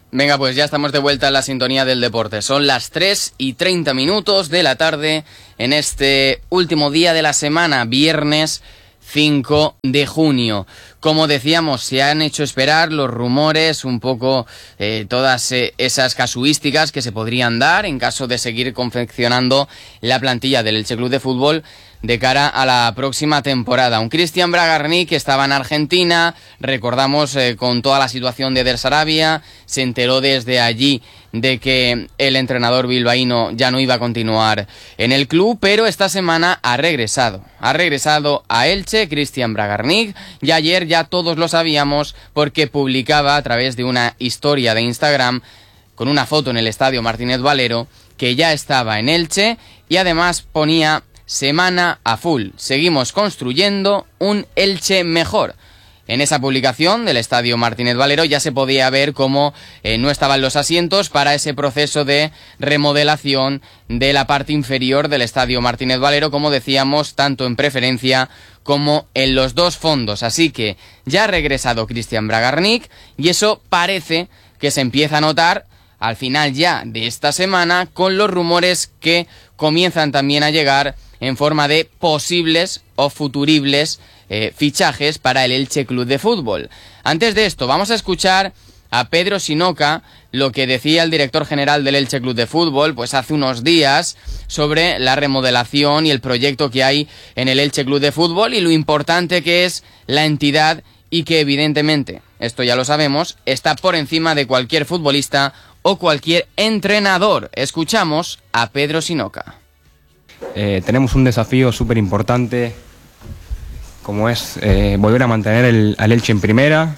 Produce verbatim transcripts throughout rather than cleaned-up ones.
Venga, pues ya estamos de vuelta en la sintonía del deporte. Son las tres y treinta minutos de la tarde en este último día de la semana, viernes cinco de junio. Como decíamos, se han hecho esperar los rumores, un poco eh, todas eh, esas casuísticas que se podrían dar en caso de seguir confeccionando la plantilla del Elche Club de Fútbol de cara a la próxima temporada. Un Cristian Bragarnik que estaba en Argentina, recordamos eh, con toda la situación de Eder Sarabia, se enteró desde allí de que el entrenador bilbaíno ya no iba a continuar en el club, pero esta semana ha regresado. Ha regresado a Elche Cristian Bragarnik, y ayer ya todos lo sabíamos porque publicaba a través de una historia de Instagram con una foto en el estadio Martínez Valero que ya estaba en Elche, y además ponía: semana a full, seguimos construyendo un Elche mejor. En esa publicación del estadio Martínez Valero ya se podía ver cómo eh, no estaban los asientos para ese proceso de remodelación de la parte inferior del estadio Martínez Valero, como decíamos, tanto en preferencia como en los dos fondos. Así que ya ha regresado Cristian Bragarnik, y eso parece que se empieza a notar al final ya de esta semana, con los rumores que comienzan también a llegar en forma de posibles o futuribles eh, fichajes para el Elche Club de Fútbol. Antes de esto, vamos a escuchar a Pedro Sinoca, lo que decía el director general del Elche Club de Fútbol pues hace unos días sobre la remodelación y el proyecto que hay en el Elche Club de Fútbol, y lo importante que es la entidad, y que evidentemente, esto ya lo sabemos, está por encima de cualquier futbolista o cualquier entrenador. Escuchamos a Pedro Sinoca. Eh, tenemos un desafío súper importante, como es eh, volver a mantener el, al Elche en primera.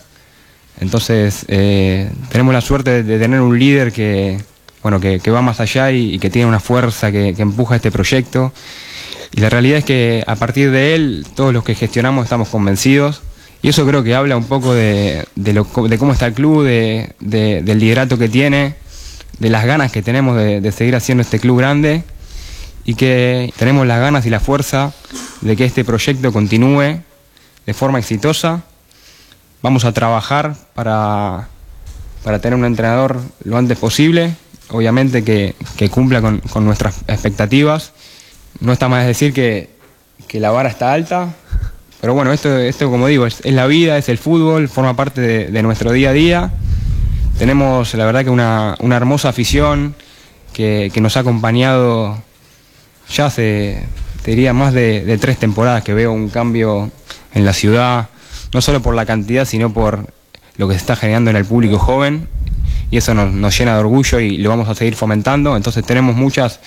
Entonces eh, tenemos la suerte de, de tener un líder que, bueno, que, que va más allá y, y que tiene una fuerza que, que empuja este proyecto. Y la realidad es que a partir de él, todos los que gestionamos estamos convencidos. Y eso creo que habla un poco de, de, lo, de cómo está el club, de, de, del liderato que tiene, de las ganas que tenemos de, de seguir haciendo este club grande, y que tenemos las ganas y la fuerza de que este proyecto continúe de forma exitosa. Vamos a trabajar para, para tener un entrenador lo antes posible, obviamente que, que cumpla con, con nuestras expectativas. No está más decir que, que la vara está alta, pero bueno, esto, esto como digo, es, es la vida, es el fútbol, forma parte de, de nuestro día a día. Tenemos la verdad que una, una hermosa afición que, que nos ha acompañado ya hace, te diría, más de, de tres temporadas que veo un cambio en la ciudad, no solo por la cantidad, sino por lo que se está generando en el público joven, y eso nos, nos llena de orgullo y lo vamos a seguir fomentando. Entonces tenemos muchas,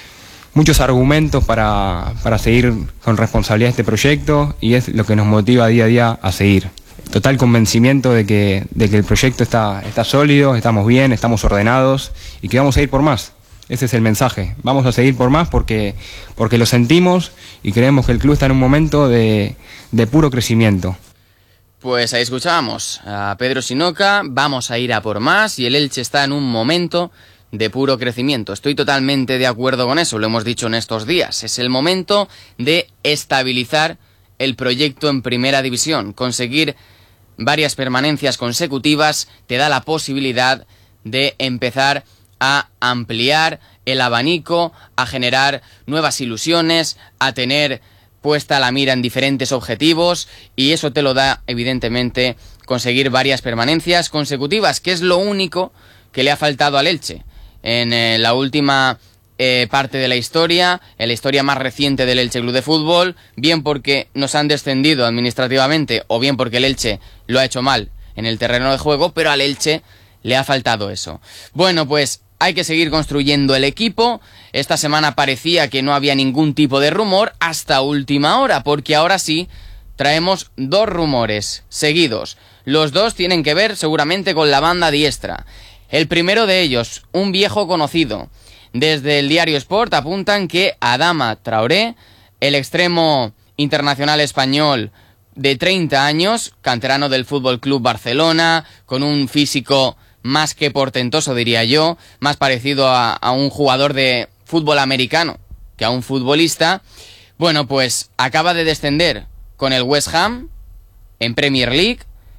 muchos argumentos para, para seguir con responsabilidad este proyecto, y es lo que nos motiva día a día a seguir. Total convencimiento de que, de que el proyecto está, está sólido, estamos bien, estamos ordenados, y que vamos a ir por más. Ese es el mensaje. Vamos a seguir por más porque, porque lo sentimos y creemos que el club está en un momento de, de puro crecimiento. Pues ahí escuchábamos a Pedro Sinoca. Vamos a ir a por más, y el Elche está en un momento de puro crecimiento. Estoy totalmente de acuerdo con eso, lo hemos dicho en estos días. Es el momento de estabilizar el proyecto en primera división. Conseguir varias permanencias consecutivas te da la posibilidad de empezar a ampliar el abanico, a generar nuevas ilusiones, a tener puesta la mira en diferentes objetivos, y eso te lo da evidentemente conseguir varias permanencias consecutivas, que es lo único que le ha faltado al Elche en eh, la última eh, parte de la historia, en la historia más reciente del Elche Club de Fútbol, bien porque nos han descendido administrativamente o bien porque el Elche lo ha hecho mal en el terreno de juego, pero al Elche le ha faltado eso. Bueno, pues hay que seguir construyendo el equipo. Esta semana parecía que no había ningún tipo de rumor hasta última hora, porque ahora sí traemos dos rumores seguidos. Los dos tienen que ver seguramente con la banda diestra. El primero de ellos, un viejo conocido. Desde el diario Sport apuntan que Adama Traoré, el extremo internacional español de treinta años, canterano del Fútbol Club Barcelona, con un físico más que portentoso, diría yo, más parecido a, a un jugador de fútbol americano que a un futbolista. Bueno, pues acaba de descender con el West Ham en Premier League,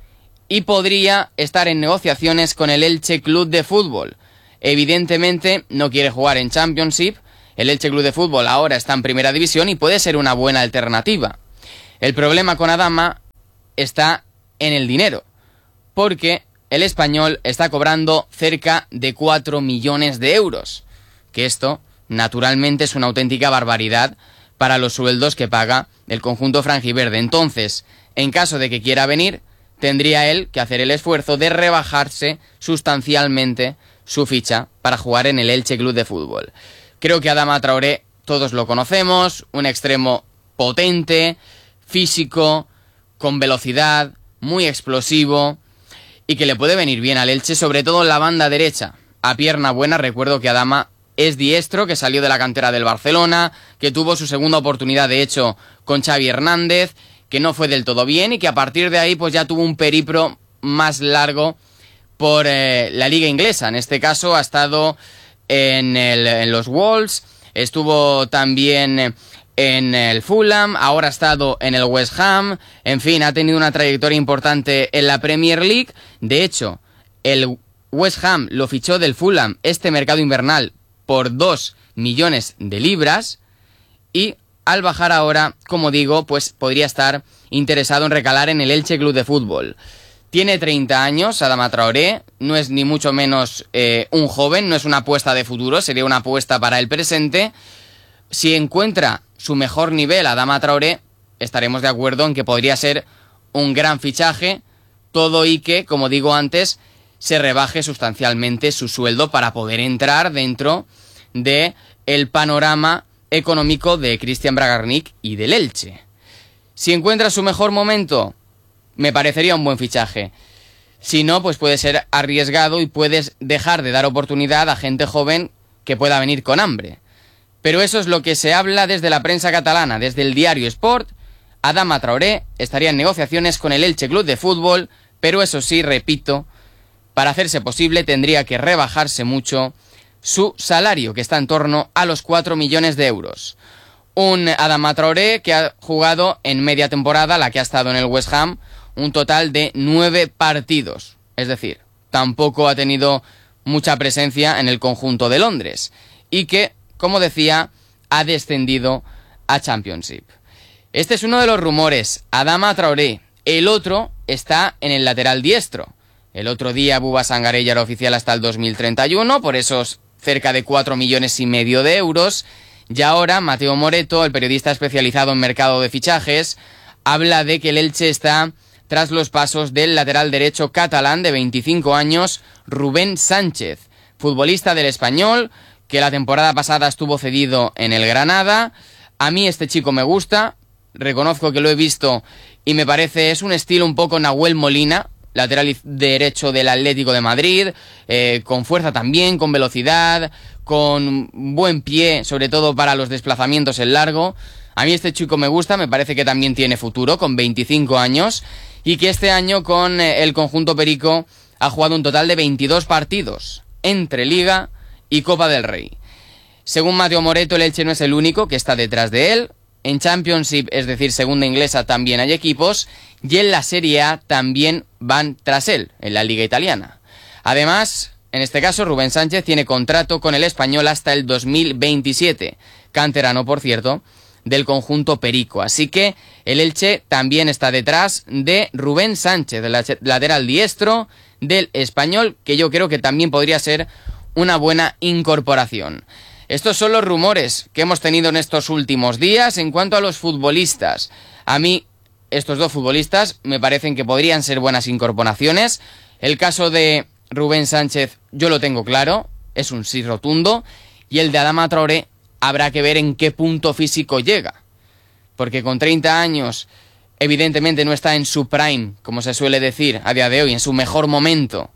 y podría estar en negociaciones con el Elche Club de Fútbol. Evidentemente no quiere jugar en Championship, el Elche Club de Fútbol ahora está en Primera División y puede ser una buena alternativa. El problema con Adama está en el dinero, porque el Español está cobrando cerca de cuatro millones de euros, que esto naturalmente es una auténtica barbaridad para los sueldos que paga el conjunto franjiverde. Entonces, en caso de que quiera venir, tendría él que hacer el esfuerzo de rebajarse sustancialmente su ficha para jugar en el Elche Club de Fútbol. Creo que Adama Traoré todos lo conocemos, un extremo potente, físico, con velocidad, muy explosivo y que le puede venir bien al Elche, sobre todo en la banda derecha. A pierna buena, recuerdo que Adama es diestro, que salió de la cantera del Barcelona, que tuvo su segunda oportunidad de hecho con Xavi Hernández, que no fue del todo bien y que a partir de ahí pues ya tuvo un periplo más largo por eh, la liga inglesa. En este caso ha estado en, el, en los Wolves, estuvo también en el Fulham, ahora ha estado en el West Ham, en fin, ha tenido una trayectoria importante en la Premier League. De hecho, el West Ham lo fichó del Fulham este mercado invernal por dos millones de libras y al bajar ahora, como digo, pues podría estar interesado en recalar en el Elche Club de Fútbol. Tiene treinta años, Adama Traoré, no es ni mucho menos eh, un joven, no es una apuesta de futuro, sería una apuesta para el presente. Si encuentra su mejor nivel Adama Traoré, estaremos de acuerdo en que podría ser un gran fichaje, todo y que, como digo antes, se rebaje sustancialmente su sueldo para poder entrar dentro de el panorama económico de Cristian Bragarnik y del Elche. Si encuentra su mejor momento, me parecería un buen fichaje. Si no, pues puede ser arriesgado y puedes dejar de dar oportunidad a gente joven que pueda venir con hambre. Pero eso es lo que se habla desde la prensa catalana, desde el diario Sport. Adama Traoré estaría en negociaciones con el Elche Club de Fútbol, pero eso sí, repito, para hacerse posible tendría que rebajarse mucho su salario, que está en torno a los cuatro millones de euros. Un Adama Traoré que ha jugado en media temporada, la que ha estado en el West Ham, un total de nueve partidos. Es decir, tampoco ha tenido mucha presencia en el conjunto de Londres. Y que, como decía, ha descendido a Championship. Este es uno de los rumores, Adama Traoré. El otro está en el lateral diestro. El otro día Buba Sangaré ya era oficial hasta el dos mil treinta y uno, por esos cerca de cuatro millones y medio de euros. Y ahora Mateo Moreto, el periodista especializado en mercado de fichajes, habla de que el Elche está tras los pasos del lateral derecho catalán de veinticinco años, Rubén Sánchez, futbolista del Español, que la temporada pasada estuvo cedido en el Granada. A mí este chico me gusta, reconozco que lo he visto y me parece, es un estilo un poco Nahuel Molina, lateral derecho del Atlético de Madrid, eh, con fuerza también, con velocidad, con buen pie, sobre todo para los desplazamientos en largo. A mí este chico me gusta, me parece que también tiene futuro, con veinticinco años, y que este año con eh, el conjunto perico ha jugado un total de veintidós partidos entre Liga y Copa del Rey. Según Mateo Moreto, el Elche no es el único que está detrás de él. En Championship, es decir, segunda inglesa, también hay equipos, y en la Serie A también van tras él, en la Liga Italiana. Además, en este caso, Rubén Sánchez tiene contrato con el Español hasta el dos mil veintisiete, canterano, por cierto, del conjunto perico. Así que el Elche también está detrás de Rubén Sánchez, el lateral diestro del Español, que yo creo que también podría ser una buena incorporación. Estos son los rumores que hemos tenido en estos últimos días. En cuanto a los futbolistas, a mí estos dos futbolistas me parecen que podrían ser buenas incorporaciones. El caso de Rubén Sánchez yo lo tengo claro, es un sí rotundo, y el de Adama Traoré habrá que ver en qué punto físico llega, porque con treinta años evidentemente no está en su prime, como se suele decir a día de hoy, en su mejor momento,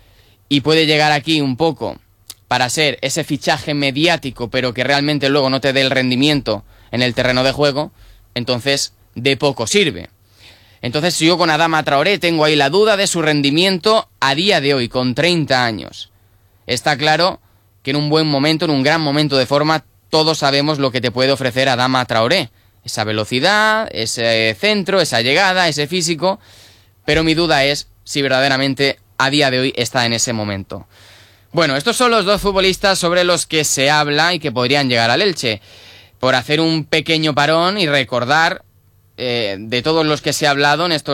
y puede llegar aquí un poco para ser ese fichaje mediático, pero que realmente luego no te dé el rendimiento en el terreno de juego, entonces de poco sirve. Entonces si yo con Adama Traoré tengo ahí la duda de su rendimiento a día de hoy, con treinta años. Está claro que en un buen momento, en un gran momento de forma, todos sabemos lo que te puede ofrecer Adama Traoré. Esa velocidad, ese centro, esa llegada, ese físico, pero mi duda es si verdaderamente a día de hoy está en ese momento. Bueno, estos son los dos futbolistas sobre los que se habla y que podrían llegar al Elche. Por hacer un pequeño parón y recordar eh, de todos los que se ha hablado en estos